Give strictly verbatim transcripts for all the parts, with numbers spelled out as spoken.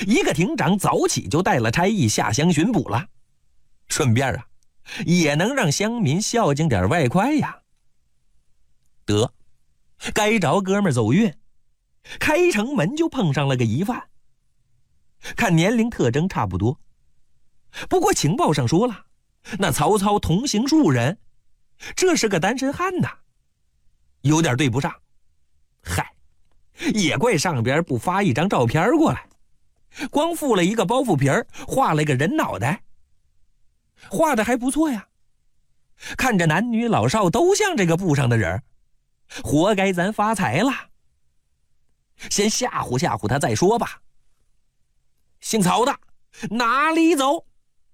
一个亭长早起就带了差役下乡巡捕了，顺便啊，也能让乡民孝敬点外快呀。得，该着哥们走运，开城门就碰上了个疑犯。看年龄特征差不多，不过情报上说了，那曹操同行数人，这是个单身汉呐，有点对不上。嗨，也怪上边不发一张照片过来，光附了一个包袱皮儿，画了个人脑袋，画的还不错呀，看着男女老少都像这个布上的人，活该咱发财了。先吓唬吓唬他再说吧。姓曹的哪里走？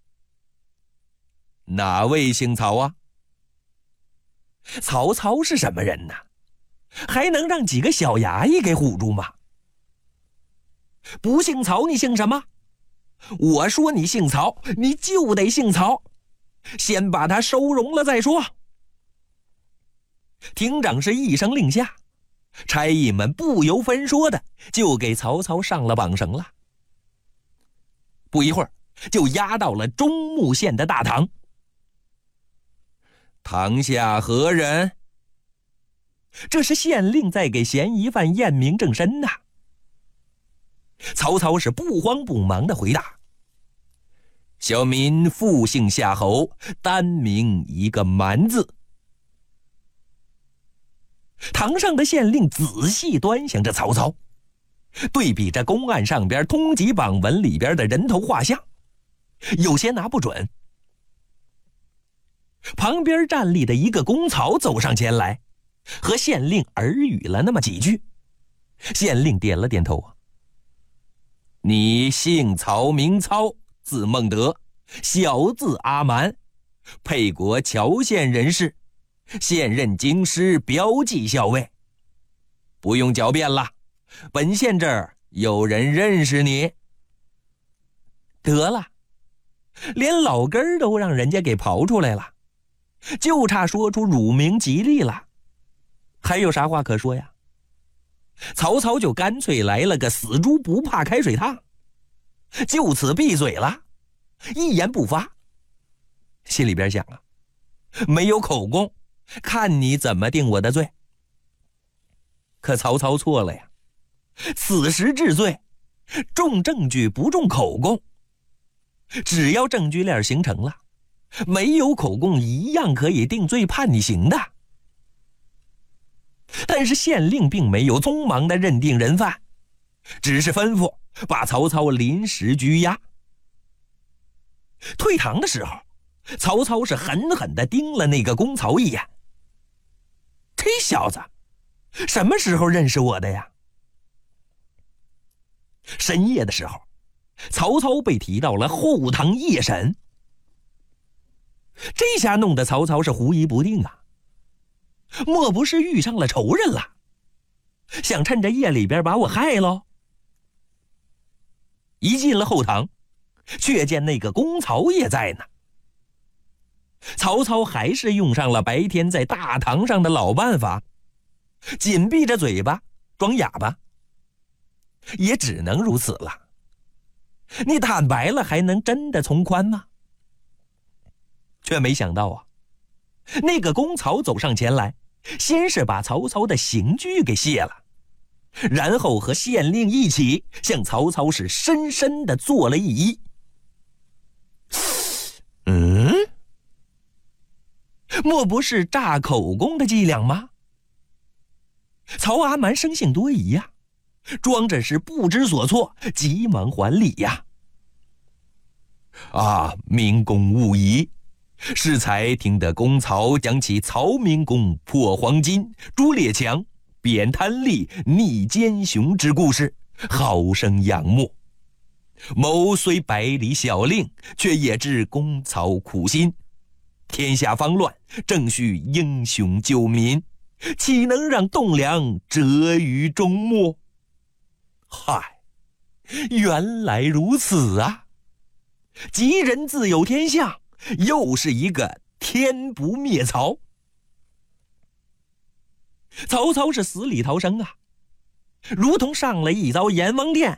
哪位姓曹啊？曹操是什么人呢？还能让几个小衙役给唬住吗？不姓曹你姓什么？我说你姓曹，你就得姓曹，先把他收容了再说。亭长是一声令下，差役们不由分说的就给曹操上了绑绳了。不一会儿就押到了中牟县的大堂。堂下何人？这是县令在给嫌疑犯验明正身呐。曹操是不慌不忙的回答：小民复姓夏侯，单名一个蛮字。堂上的县令仔细端详着曹操，对比着公案上边通缉榜文里边的人头画像，有些拿不准。旁边站立的一个公曹走上前来，和县令耳语了那么几句。县令点了点头：你姓曹名操，字孟德，小字阿蛮，沛国谯县人士，现任京师标记校尉。不用狡辩了，本县这儿有人认识你。得了，连老根儿都让人家给刨出来了，就差说出乳名吉利了，还有啥话可说呀？曹操就干脆来了个死猪不怕开水烫，就此闭嘴了，一言不发。心里边想啊，没有口供，看你怎么定我的罪。可曹操错了呀，此时治罪，重证据不重口供，只要证据链形成了，没有口供一样可以定罪判你刑的。但是县令并没有匆忙的认定人犯，只是吩咐把曹操临时拘押。退堂的时候，曹操是狠狠地盯了那个公曹一眼。这小子什么时候认识我的呀？深夜的时候，曹操被提到了后堂夜审。这下弄得曹操是狐疑不定啊，莫不是遇上了仇人了，想趁着夜里边把我害喽？一进了后堂，却见那个公曹也在呢。曹操还是用上了白天在大堂上的老办法，紧闭着嘴巴装哑巴，也只能如此了。你坦白了还能真的从宽吗？却没想到啊，那个公曹走上前来，先是把曹操的刑具给卸了，然后和县令一起向曹操是深深地做了一揖。嗯，莫不是诈口供的伎俩吗？曹阿瞒生性多疑呀、啊，装着是不知所措，急忙还礼呀、啊。啊，明公勿疑，适才听得公曹讲起曹明公破黄巾、诛列强、贬贪吏、逆奸雄之故事，好生仰慕。某虽百里小令，却也知公曹苦心。天下方乱，正需英雄救民，岂能让栋梁折于中末？嗨，原来如此啊！吉人自有天相，又是一个天不灭曹。曹操是死里逃生啊，如同上了一遭阎王殿，